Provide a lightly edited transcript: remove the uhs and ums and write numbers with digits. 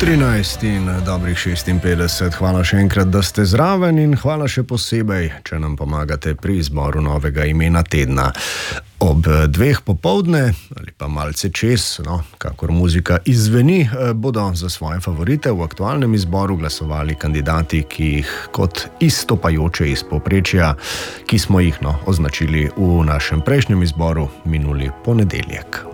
13 in dobrih 56. Hvala še enkrat, da ste zraven in hvala še posebej, če nam pomagate pri izboru novega imena tedna. Ob 2 popoldne ali pa malce čez, kakor muzika izzveni, bodo za svoje favorite v aktualnem izboru glasovali kandidati, ki jih kot izstopajoče iz povprečja, ki smo jih označili v našem prejšnjem izboru minuli ponedeljek.